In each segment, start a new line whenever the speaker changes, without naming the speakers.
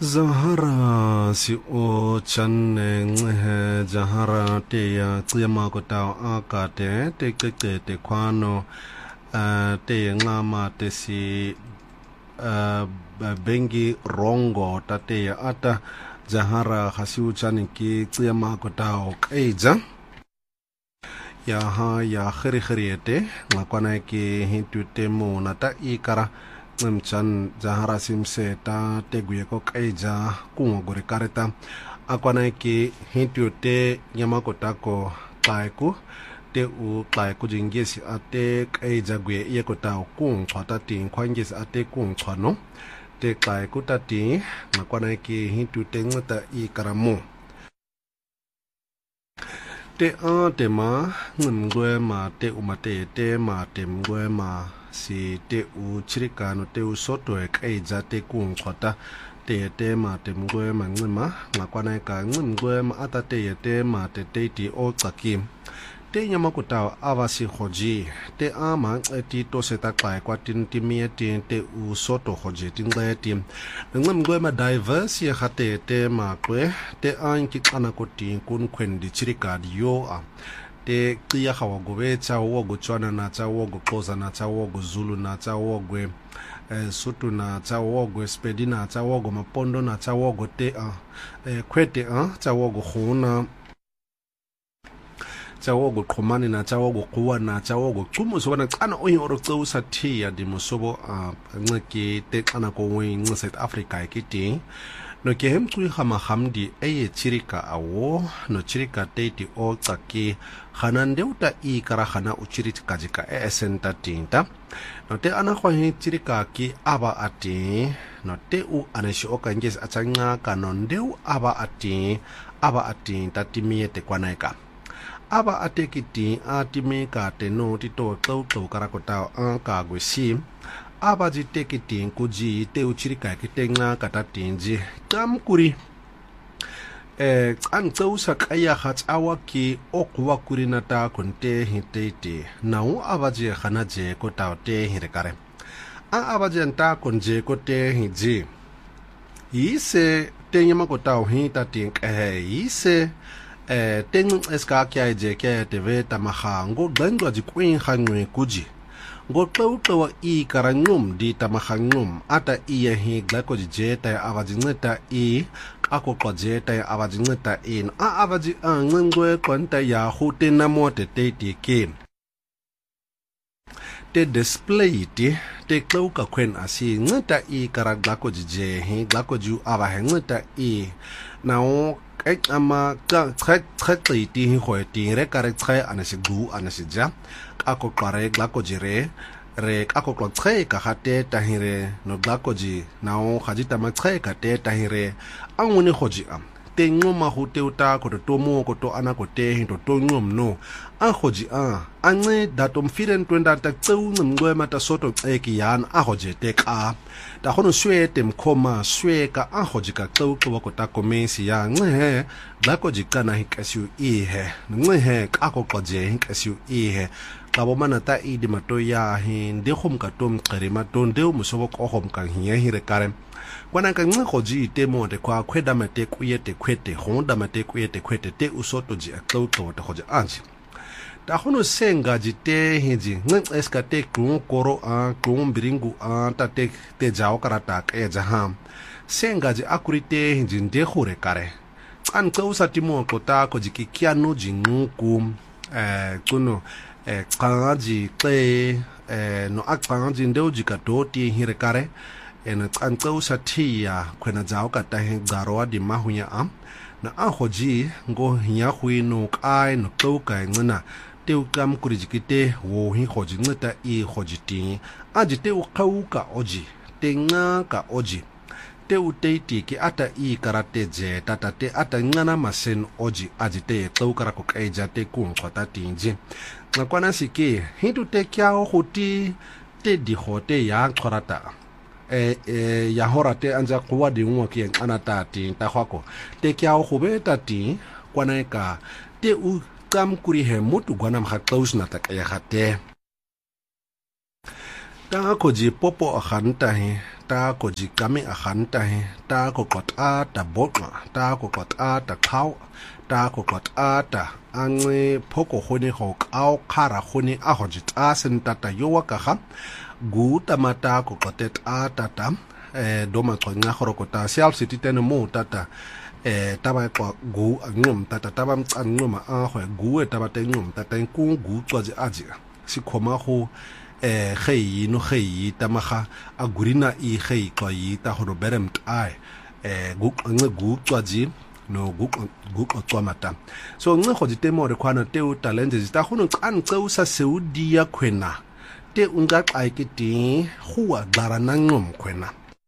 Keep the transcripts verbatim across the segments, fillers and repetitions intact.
Zahara si o channe nghe Zahara te ya tsiyama ko tao akate te keke te kwano te ngama te si bengi rongo ta te ya ata Zahara hasi u channe ki tsiyama ko tao kaija ya ha ya khiri khiri ete ngakwana ki hintu te mo na ta ikara Mchan Zahara simse ta teguye ko kaija kungogore kareta akwana ki hintu te nyamako tako kaiku te u kaiku jingesi ate kaija gwe ye ko ta kung chata tin kwangesi ate kung chano te kaiku tati ngakwana ki hintu te ngata I karamo te a te ma ngwe ma te umate te ma te ngwe ma si te u chirika no te u soto e kaija te kung chata te te ma te ngwe ma ngima ngakwana ka ngwe ma ata te te ma te te ti o tsaki te nyama kutao avasi hoji te ama eti to seta kai kwa tin timie tin te u soto hoji tin ngeti ngwe ma diverse ye khate te ma kwe te anki kana ko tin kun kwendi chirika yo a te qiya khawa gobe cha wo go chwana na cha wo go xoza na cha wo go zulu na cha wo go eh sutu na cha wo go spedi na cha wo go mapondo na cha wo go te a eh kwete a cha wo go khuna cha wo go qhomani na cha wo go quwa na cha wo go chumo so bana xana o yoro xewusa thiya di musobo a nceki te xana ko wing South Africa ikiti no ke hemqui khama khamdi eye chirika awo no chirika teti o tsaki khanande uta I kara khana u chirika jika e center tinta no te ana kho he chirika ki aba ati no te u anashi okangesi achanga kanondeu aba ati aba ati tatimiete kwanaika aba atekiti atimeka te no tito tau tau karakota anka gwesi aba jitekiti kuji te uchirika kitenga katatinji kamkuri eh antausa kaya khatsawa ki okwa kuri nata konte hitete nau abaje khanaje kota te hirekare a abaje anta konje kote hiji ise tenyama kota hita tink eh ise eh teng eska kya je ke te veta mahango gandwa jikwin khanwe kuji go tawtawa I karangum di tamahangum ata iya hi glako jeta avajinceta I ako qajeta avajinceta in a avaji angwe kwanta ya hute namote tete ke te display ti te klauka kwen asi ngeta I karaglako je hi glako ju avahenceta I now ek ama ka trek trek ti hi khoeti re kare tre anasi gu anasi ja ako klare glako jire re ako klo tre ka hate tahire no glako ji nao khajita ma tre ka te tahire angone khoji am te ngoma hote uta ko to mo ko to ana ko te hinto to ngom no a khoji a ance datom firen twenda ta tseu ngwe mata soto eki yan a hoje te ka ta khono swete mkhoma sweka a hoji ka tseu ko ko ta komesi ya ngwe glako ji kana hikasiu I he ngwe he ka ko qoje hikasiu I he kabo manata I di mato ya hi ndi khom ka tom qere mato ndeu musobo ko khom ka hiya hire kare kwana ka ngwe khoji te mo de kwa khweda mate kuyete khwete honda mate kuyete khwete te usoto ji aklo to ta khoji anji ta khono senga ji te hiji ngwe eska te ku koro a ku mbiringu a ta te te jao karata ke jaham senga ji akurite hiji nde khore kare an tsosa timo ko ta ko ji kiano jingu ku eh kuno eh kangaji tle eh no akpangaji ndeu jikatoti hirekare en tsantsausa thia khwena jao ka ta he garwa di mahunya am na a hoji ngo hiya khuino kai no toka ngana teu kam kurijikite wo hi hoji ngata I hoji ti aji teu khauka oji tenga ka oji teu teiti ki ata I karate je tata te ata ngana masen oji aji te toka ko kaija te kun khota tinji ngakwana sike hintu te kyao khuti te di khote ya khorata eh eh ya horate anja kuwa di ngwa ki anata ti ta khwako te kyao khube tati kwana ka te u kam kuri he mutu gwana mha klaus na ta kaya khate ta ko ji popo khanta he ta ko ji kami a khanta he ta ko qata ta botwa ta ko qata ta khaw ta ko qata ta ange phoko khone go kaw khara khone a go jita sentata yo wa ka ga gu tamata ko qotet a tata eh doma qanga khoro ko ta self city tene mo tata eh taba kwa gu angum tata taba mcanquma a go gu taba tengum tata ku gu tswaji aji sikhoma go eh gei no gei tamaga a gurina I gei kwa yi ta go beremt ai eh gu nge gu tswaji no gu gu tswamata so nge go ditemo re khwana teo talent zita go no qantse o sa seudia khwena te unga qaike ti huwa darana ngom khwena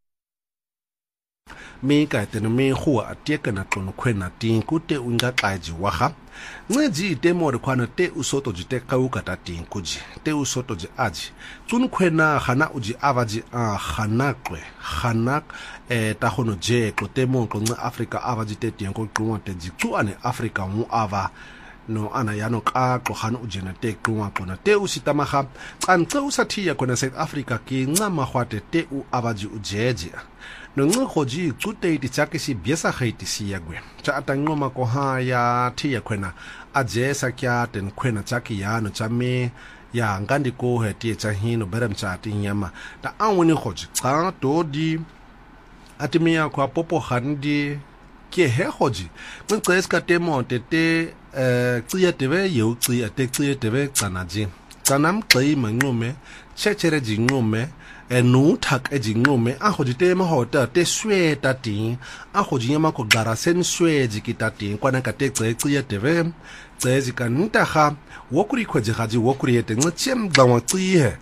me ka tene me huwa atieka na tlono khwena ti ku te unga qaji wa ga ngeji te mo re khwana te usoto jite kauka ta ti kuji te usoto ji aji tsun khwena gana uji avaji a gana kwe gana eh ta gono je ko te mo ko nge Africa avaji te ti ko qwa te ji tsuane Africa mu ava no ana yano ka ko khana ujena te qwa kona te usitamaga qantse usathia kona South Africa ki ncama khwate te u abaji ujeje no nge khoji tsute ti tsake si biesa khaiti si yagwe cha atangoma ko ha ya thia khwena ajesa kya ten khwena tsaki yano chame ya ngandi ko he ti tsa hino berem cha ti nyama ta anwini khoji cha to di atimia kwa popo khandi ke he khoji ngqes ka temo te te eh tsiya tebe yo tsiya te tsiya tebe tsanaji tsanam xi manqume chechere jinqume enu thak ejinqume a khoji te ma hota te sweta ti a khoji yama ko gara sen sweji kitati kwana ka te tsiya tebe tsezi ka ntaga wokuri khoji gaji wokuri ete ngchem dangwa tsihe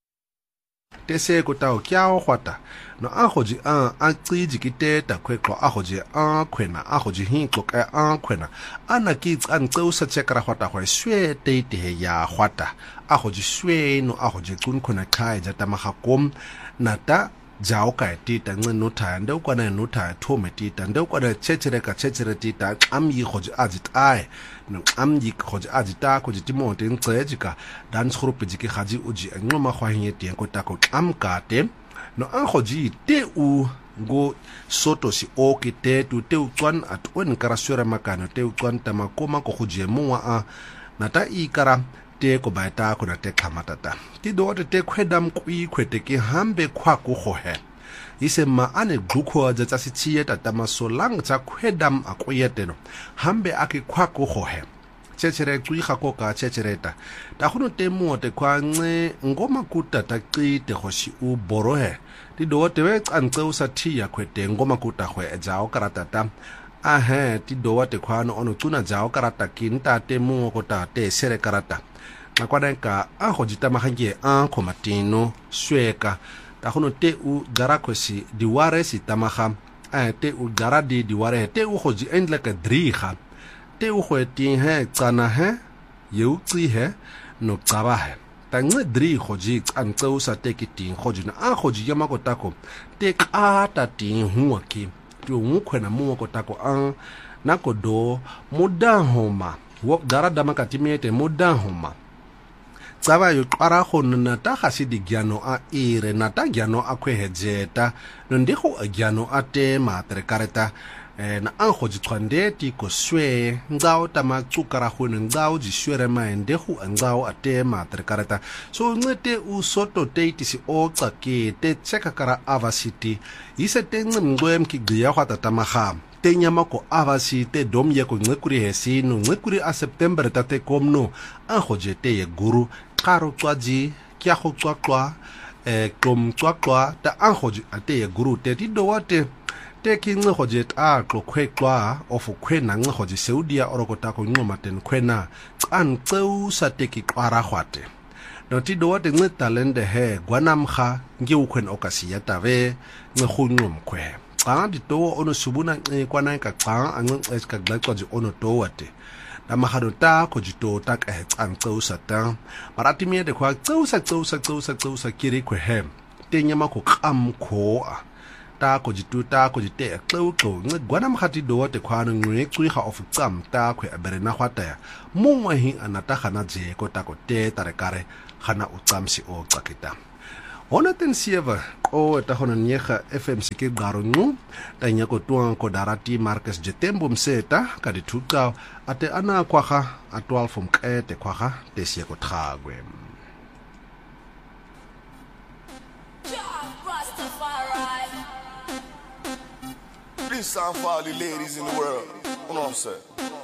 te se ko tao kyao khwata no a khoji a a tsiji kiteta khwekho a khoji a khwena a khoji hi tloka a khwena ana ki tsantse o sa tshekara khwata go shwe te te ya khwata a khoji shwe no a khoji tsun khona khai jata ma khakom nata jao ka tita nge no tha nde kwa na no tha thome tita nde kwa na chechere ka chechere tita am yi khoji ajit ai no am yi khoji ajita khoji timo te ntsejika dan skhrupe jiki khaji uji ngoma khwahinye te ko ta ko am ka te no an khoji te u go soto si o ke te tu te u tswan at on karasura makano te u tswan ta makoma ko khuje muwa a nata I kara te ko baita ko na te khamatata ti do te khwedam kwi khwete ke hambe khwa ko khohe ise ma ane gukho ja tsa sitsiye tata masolang tsa khwedam akoyeteno hambe ake khwa ko khohe chechere tswi ga ko ka chechereta ta gono te mo te khwanxe ngoma kuta ta qite go shi u borohe ti do te we qantse o sa thia khwete ngoma kuta go e jao karata ta a he ti do te khwano ono tsuna jao karata kinta te mo ko ta te sere karata na kwa ka a go jita magange a khomatino sweka ta gono te u gara khosi diware si tamaga a te u gara di diware te u go ji endle ka driga te u khweti he tsana he yu tsi he no tsaba he ta nge dri khoji tsantse u sa te ki ting khoji na a khoji yama ko tako te ka ta ting huwa ki tu ngu khwena mu ko tako an na ko do mudahoma wo gara dama ka timete mudahoma tsaba yo qara go nna ta ga se di gyano a ire na ta gyano a khwehejeta no ndi go gyano a te matre kareta na an khoji tshwande ti ko swe ngao tama tsukara go ne ngao ji shwere maende go ngao ate matre kareta so ncete u soto te itisi o tsake te tseka kara avasity ise te ngcemgwem ki gya go tata magam te nyama ko avasi te dom ye ko ngekuri hesino ngekuri a September tate komno an khoje te ye guru karo tswaji kya go tswaqwa eh kom tswaqwa ta an khoje ate ye guru te ti do wate te ki nge khoje ta tlo khwekwa of khwena nge khoje Saudia orokota ko ngoma ten khwena tsan tseu sa te ki qwara khwate no ti do wate nge talende he gwanamga nge ukhwen okasi ya tabe nge khunqom khwe xa di to ono subuna nge kwana ka xa ange eska glaqwaji ono to wate la magado ta ko jito ta ka tsantse sa ta marati me de kwa tseusa tseusa tseusa tseusa kiri khwe he te nyama ko qam kho ta ko jitu ta ko jite xeuxo nge gwana mkhati do wate khwana ngwe tsui ga of tsam ta khwe abere na khwata ya mongwe hi anata gana je ko ta ko te tare kare gana o tsamsi o tsakita honderd en sewe o ta hona nega F M se ke garo ngu ta nyako tuang ko darati Marcus Jetembo mseta ka dituka ate ana kwaga a twaalf umkete kwaga tesie ko tragwe
This song for all the ladies in the world. You know what I'm saying?